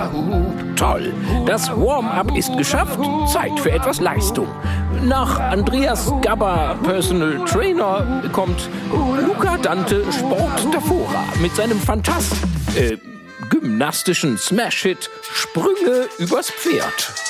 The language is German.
Toll, das Warm-up ist geschafft, Zeit für etwas Leistung. Nach Andreas Gabber, Personal Trainer, kommt Luca Dante, Sport Davora, mit seinem gymnastischen Smash-Hit Sprünge übers Pferd.